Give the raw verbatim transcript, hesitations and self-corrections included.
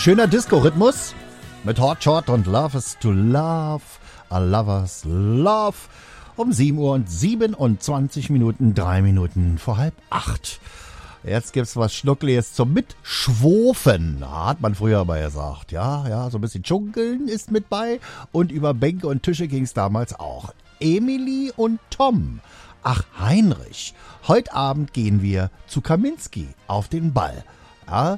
schöner Disco-Rhythmus mit Hot Shot und Love is to Love, a Lover's Love. Um sieben Uhr und siebenundzwanzig Minuten, drei Minuten vor halb acht. Jetzt gibt's was Schnuckliges zum Mitschwofen, hat man früher aber gesagt. Ja, ja, so ein bisschen Dschungeln ist mit bei und über Bänke und Tische ging's damals auch. Emily und Tom. Ach, Heinrich. Heute Abend gehen wir zu Kaminski auf den Ball. Ja,